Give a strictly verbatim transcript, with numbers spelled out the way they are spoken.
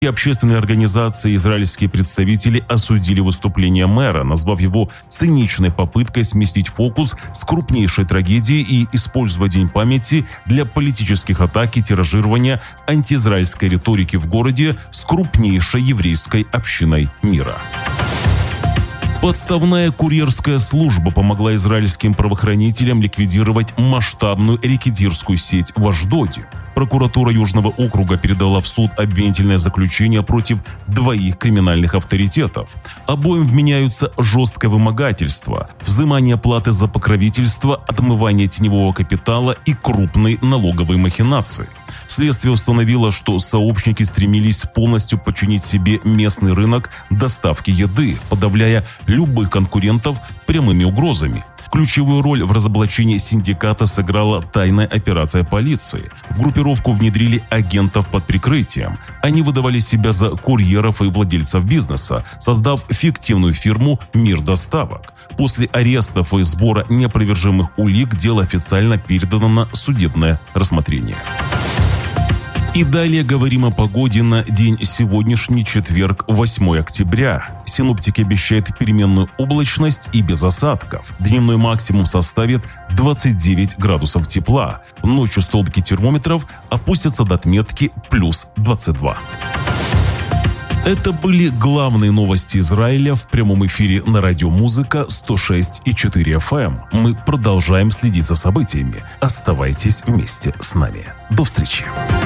И общественные организации и израильские представители осудили выступление мэра, назвав его циничной попыткой сместить фокус с крупнейшей трагедии и использовать День памяти для политических атак и тиражирования антиизраильской риторики в городе с крупнейшей еврейской общиной мира. Подставная курьерская служба помогла израильским правоохранителям ликвидировать масштабную рекетирскую сеть в Ашдоде. Прокуратура Южного округа передала в суд обвинительное заключение против двоих криминальных авторитетов. Обоим вменяются жесткое вымогательство, взимание платы за покровительство, отмывание теневого капитала и крупные налоговые махинации. Следствие установило, что сообщники стремились полностью подчинить себе местный рынок доставки еды, подавляя любых конкурентов прямыми угрозами. Ключевую роль в разоблачении синдиката сыграла тайная операция полиции. В группировку внедрили агентов под прикрытием. Они выдавали себя за курьеров и владельцев бизнеса, создав фиктивную фирму «Мир доставок». После арестов и сбора неопровержимых улик дело официально передано на судебное рассмотрение. И далее говорим о погоде на день сегодняшний, четверг, восьмое октября. Синоптики обещают переменную облачность и без осадков. Дневной максимум составит двадцать девять градусов тепла. Ночью столбики термометров опустятся до отметки плюс двадцать два. Это были главные новости Израиля в прямом эфире на радио «Музыка» сто шесть и четыре эф эм. Мы продолжаем следить за событиями. Оставайтесь вместе с нами. До встречи.